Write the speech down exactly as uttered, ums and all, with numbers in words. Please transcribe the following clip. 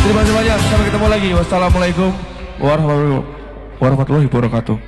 Terima kasih banyak. Sampai ketemu lagi. Wassalamualaikum warahmatullahi wabarakatuh.